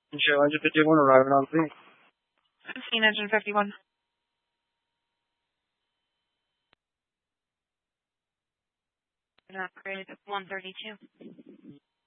Michelle, I just did one arriving on scene. 15 engine 51. Upgrade 132.